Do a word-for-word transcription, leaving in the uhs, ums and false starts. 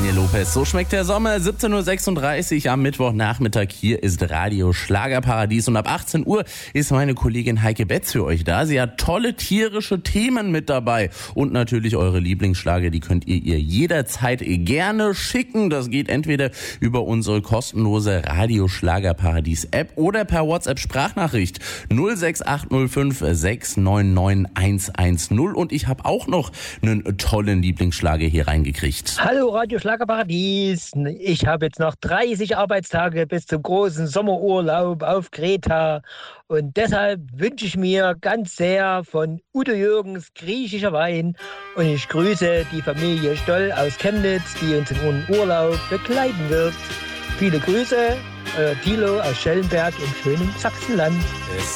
Daniel Lopez. So schmeckt der Sommer. siebzehn Uhr sechsunddreißig am Mittwochnachmittag. Hier ist Radio Schlagerparadies. Und ab achtzehn Uhr ist meine Kollegin Heike Betz für euch da. Sie hat tolle tierische Themen mit dabei. Und natürlich eure Lieblingsschlager, die könnt ihr ihr jederzeit gerne schicken. Das geht entweder über unsere kostenlose Radio Schlagerparadies App oder per WhatsApp-Sprachnachricht null sechs acht null fünf sechs neun neun eins eins null. Und ich habe auch noch einen tollen Lieblingsschlager hier reingekriegt. Hallo Radio Schlagerparadies. Ich habe jetzt noch dreißig Arbeitstage bis zum großen Sommerurlaub auf Kreta. Und deshalb wünsche ich mir ganz sehr von Udo Jürgens Griechischer Wein. Und ich grüße die Familie Stoll aus Chemnitz, die uns in unseren Urlaub begleiten wird. Viele Grüße, euer Thilo aus Schellenberg im schönen Sachsenland.